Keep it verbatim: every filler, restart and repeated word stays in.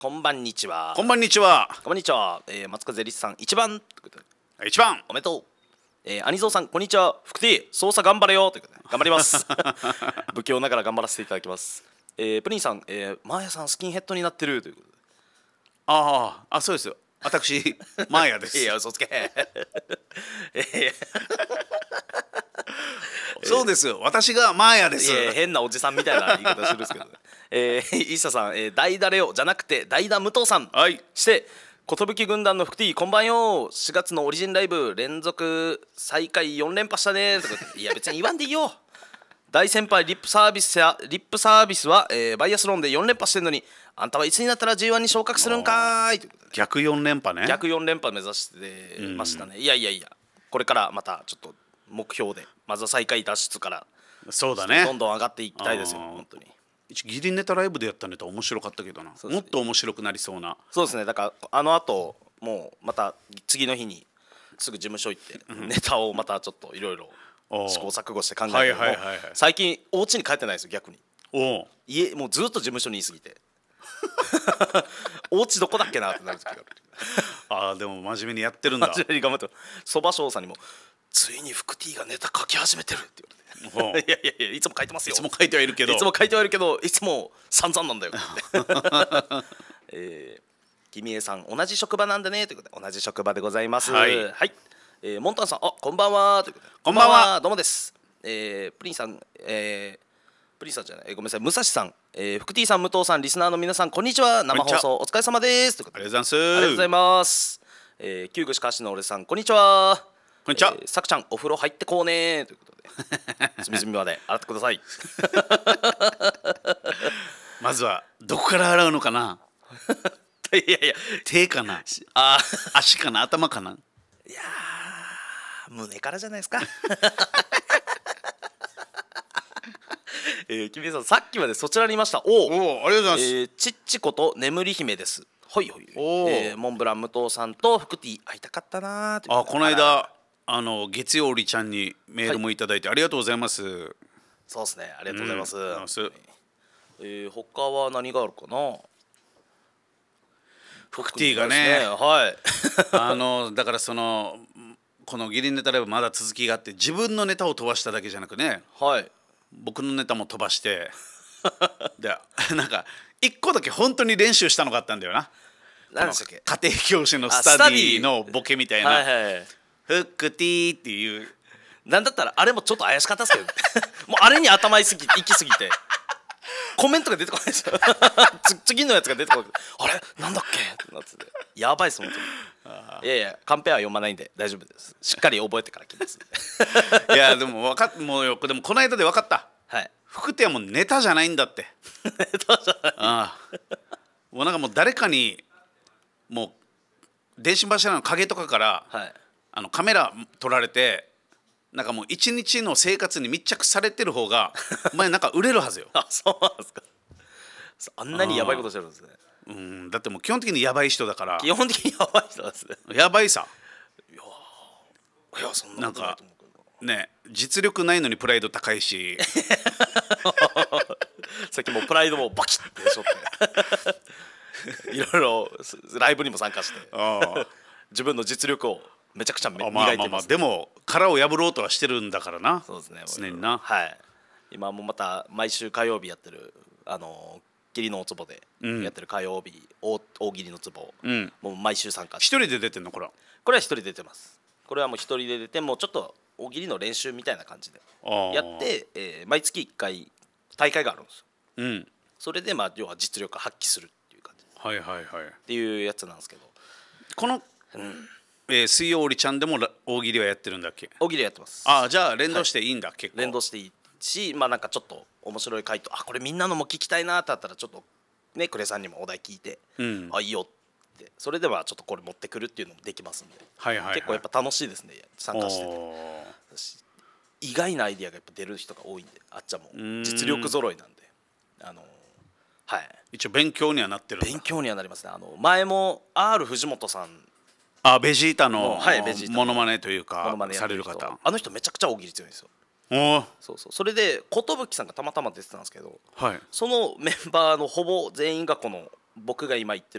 こんばんにちは。 こんばんにちは。 こんばんにちは。えー、松風リスさん一番一番おめでとう。えー、アニゾーさんこんにちは。福 T 操作頑張れよということで頑張ります不況ながら頑張らせていただきます。えー、プリンさん、えー、マーヤさんスキンヘッドになってるということで。 ああ、あ、そうですよ。私マーヤです。 いや嘘つけえー、そうですよ。私がマーヤです。 いや変なおじさんみたいな言い方するんですけどねえー、イッサさん、えー、代打レオじゃなくて代打武藤さん、 はい、 して寿軍団の福 T こんばんよ。しがつのオリジンライブ連続再開よん連覇したねとかいや別に言わんでいいよ大先輩リップサービスやリップサービスは、えー、バイアスロンでよん連覇してんのにあんたはいつになったら ジーワン に昇格するんかーいということで逆よん連覇ね。 逆よん連覇目指してましたね。いやいやいやこれからまたちょっと目標でまずは最下位脱出からそうだね、 どんどん上がっていきたいですよ本当に。 ギリネタライブでやったネタ面白かったけどな、もっと面白くなりそうな。 そうですね。だからあの後もうまた次の日にすぐ事務所行ってネタをまたちょっといろいろ試行錯誤して考えて、はいはいはいはい、最近お家に帰ってないですよ逆に。お家もうずっと事務所にいすぎてお家どこだっけなってなる時があるああでも真面目にやってるんだ。 真面目に頑張ってる。そばしょうさんにもついに福 T がネタ書き始めてるって言われていやいやいやいつも書いてますよ。 いつも書いてはいるけどいつも書いてはいるけどいつも散々なんだよってえー君江さん同じ職場なんだねということで同じ職場でございます。はい、はい、えー、モンタンさんあこんばんはということでこんばんはどうもです。えー、プリンさん、えー、プリンさんじゃない、えー、ごめんなさい武蔵さん、えー、福 T さん武藤さんリスナーの皆さんこんにちは。生放送お疲れ様ですということでありがとうございます。 ありがとうございます。えー、旧具しかしの俺さんこんにちは。 こんにちは。 えー、さくちゃんお風呂入ってこうねということで隅々まで洗ってくださいまずはどこから洗うのかないやいや手かなあ足かな頭かな。 いや胸からじゃないですかえー、君さんさっきまでそちらにいました。おおありがとうございます。 えー、ちっちこと眠り姫です。はいはい、えー、モンブラン武藤さんと福 T 会いたかったなー。 あこの間あの月曜りちゃんにメールもいただいてありがとうございます。はい、 そうですねありがとうございます。 うん、 えー、他は何があるかな。 福 T がね、 はい、 あのだからそのこのギリネタライブまだ続きがあって自分のネタを飛ばしただけじゃなくね、 はい、 僕のネタも飛ばしてでなんか一個だけ本当に練習したのがあったんだよな。 何でしたっけ。 家庭教師のスタディのボケみたいなはい、はい、 福 T っていうなんだったらあれもちょっと怪しかったですけどもうあれに頭いすぎ行きすぎてコメントが出てこないですよ次のやつが出てこないあれなんだっけってなっててやばいです本当に。いやいやカンペは読まないんで大丈夫です。しっかり覚えてから来ますいやでも分かっもうよでもこの間で分かった。はい、福 T はもうネタじゃないんだってネタじゃない。 ああもうなんかもう誰かにもう電信柱の影とかから、はい、あのカメラ撮られてなんかもう一日の生活に密着されてる方がお前なんか売れるはずよあそうなんですか。あんなにやばいことしてるんですね。 うん、だってもう基本的にやばい人だから基本的にやばい人なんですね。 やばいさ。 いやいやそんなことないと思うけどね実力ないのにプライド高いしさっきもプライドもバキッてしょっていろいろライブにも参加して自分の実力をめちゃくちゃ磨いてます、ね。まあまあまあでも殻を破ろうとはしてるんだからな。 そうですね常にな。 はい。今もまた毎週火曜日やってるあの義理のおつぼでやってる火曜日、うん、大, 大喜利のつぼ、うん、もう毎週参加して。 一人で出てんのこれは。 これは一人で出てます。これはもう一人で出てもうちょっと大喜利の練習みたいな感じでやって、えー、毎月いっかい大会があるんですよ。うん。それでまあ要は実力を発揮するっていう感じ。 はいはいはい。 っていうやつなんですけど。 この、うんえー、水曜りちゃんでも大喜利はやってるんだっけ。 大喜利やってます。 ああじゃあ連動していいんだ、はい、結構連動していいし、まあなんかちょっと面白い回答あこれみんなのも聞きたいなってあったらちょっとねクレさんにもお題聞いて、うん、あいいよってそれではちょっとこれ持ってくるっていうのもできますんで、はいはいはい、結構やっぱ楽しいですね参加してて。意外なアイディアがやっぱ出る人が多いんであっちゃんも実力揃いなんであのはい、 一応勉強にはなってる。 勉強にはなりますね。あの前も R 藤本さんあベジータのモノマネというかされる方あの人めちゃくちゃ大喜利強いんですよ。おそうそうそれで寿さんがたまたま出てたんですけど、はい、そのメンバーのほぼ全員がこの僕が今言ってる